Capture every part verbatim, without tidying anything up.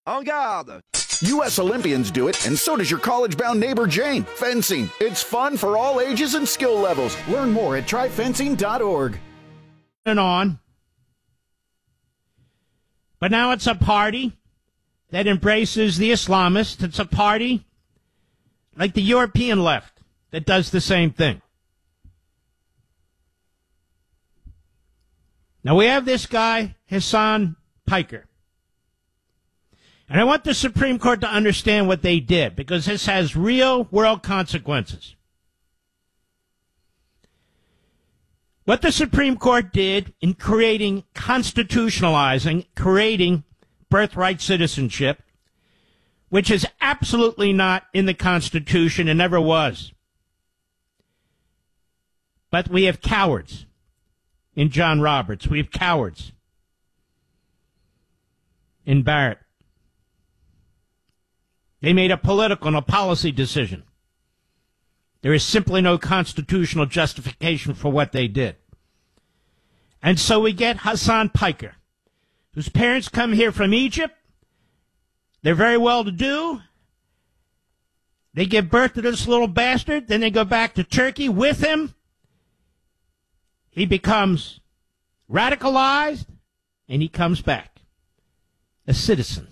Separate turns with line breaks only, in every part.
En garde!
U S Olympians do it, and so does your college-bound neighbor Jane. Fencing. It's fun for all ages and skill levels. Learn more at try fencing dot org.
And on. But now it's a party that embraces the Islamists. It's a party like the European left that does the same thing. Now we have this guy, Hasan Piker. And I want the Supreme Court to understand what they did, because this has real-world consequences. What the Supreme Court did in creating, constitutionalizing, creating birthright citizenship, which is absolutely not in the Constitution and never was. But we have cowards in John Roberts. We have cowards in Barrett. They made a political and a policy decision. There is simply no constitutional justification for what they did. And so we get Hasan Piker, whose parents come here from Egypt. They're very well-to-do. They give birth to this little bastard. Then they go back to Turkey with him. He becomes radicalized, and he comes back a citizen.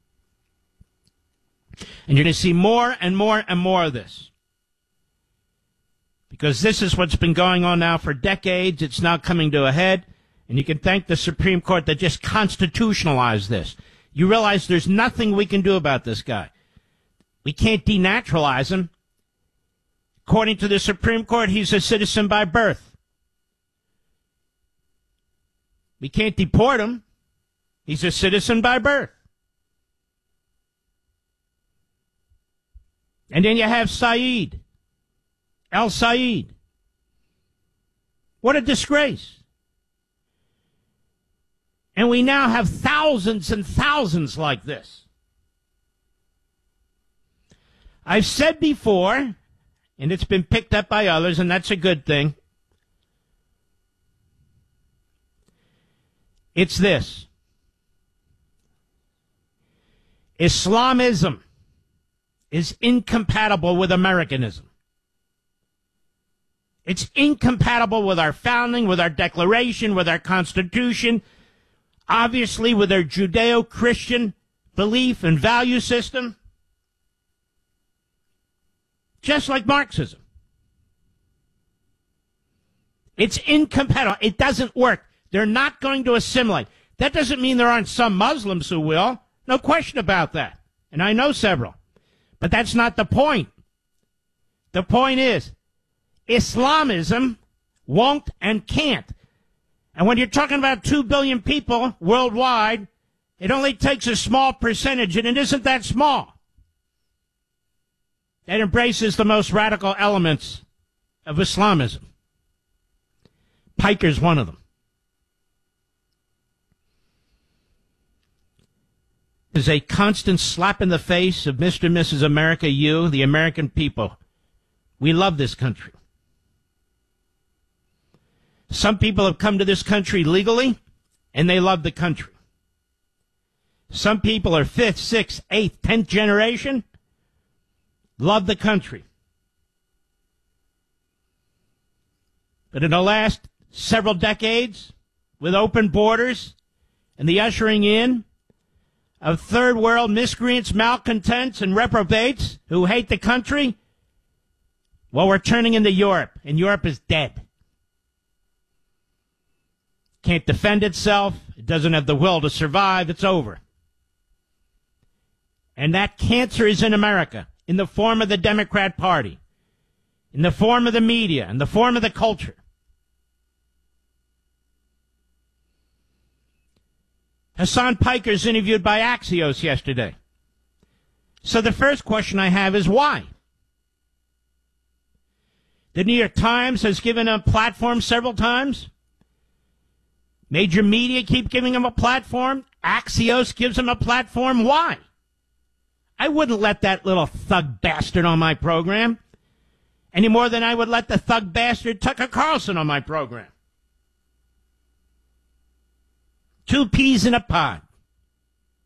And you're going to see more and more and more of this. Because this is what's been going on now for decades. It's now coming to a head. And you can thank the Supreme Court that just constitutionalized this. You realize there's nothing we can do about this guy. We can't denaturalize him. According to the Supreme Court, he's a citizen by birth. We can't deport him. He's a citizen by birth. And then you have Saeed, El Saeed. What a disgrace. And we now have thousands and thousands like this. I've said before, and it's been picked up by others, and that's a good thing. It's this. Islamism is incompatible with Americanism. It's incompatible with our founding, with our Declaration, with our Constitution, obviously with our Judeo-Christian belief and value system, just like Marxism. It's incompatible. It doesn't work. They're not going to assimilate. That doesn't mean there aren't some Muslims who will. No question about that. And I know several. But that's not the point. The point is, Islamism won't and can't. And when you're talking about two billion people worldwide, it only takes a small percentage, and it isn't that small, that embraces the most radical elements of Islamism. Piker's one of them. Is a constant slap in the face of Mister and Missus America, you, the American people. We love this country. Some people have come to this country legally, and they love the country. Some people are fifth, sixth, eighth, tenth generation, love the country. But in the last several decades, with open borders and the ushering in of third world miscreants, malcontents, and reprobates who hate the country, well, we're turning into Europe, and Europe is dead. Can't defend itself. It doesn't have the will to survive. It's over. And that cancer is in America, in the form of the Democrat Party, in the form of the media, in the form of the culture. Hasan Piker is interviewed by Axios yesterday. So the first question I have is why? The New York Times has given him a platform several times. Major media keep giving him a platform. Axios gives him a platform. Why? I wouldn't let that little thug bastard on my program any more than I would let the thug bastard Tucker Carlson on my program. Two peas in a pod.